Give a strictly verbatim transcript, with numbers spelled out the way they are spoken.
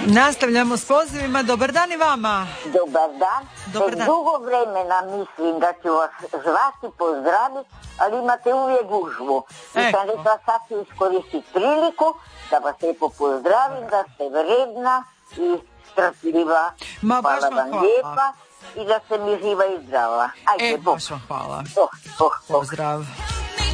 Nastavljamo s pozivima. Dobar dan i vama. Dobar dan. Dobar dan. Dugo vremena mislim da ću vas zvati, pozdraviti, ali imate uvijek gužvu. I E. sam rekla sad ću iskoristiti priliku da vas lijepo pozdravim, da ste vredna i strpljiva. Ma, baš Hvala vam vam hvala. lijepa i da ste mi živa i zdrava. Ajde, E, Bog. baš vam hvala. Oh, oh, oh. Pozdrav.